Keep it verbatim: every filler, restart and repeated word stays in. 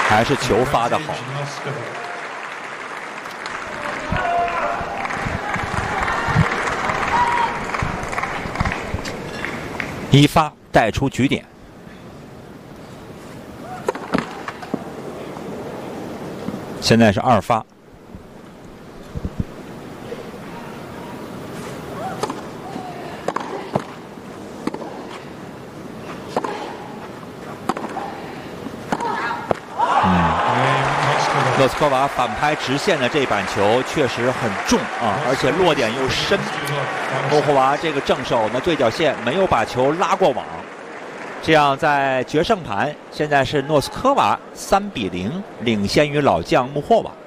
还是球发的好。一发带出局点。现在是二发。诺斯科娃反拍直线的这板球确实很重啊，而且落点又深。诺霍娃这个正手呢，对角线没有把球拉过网，这样在决胜盘现在是诺斯科娃三比零领先于老将穆霍娃。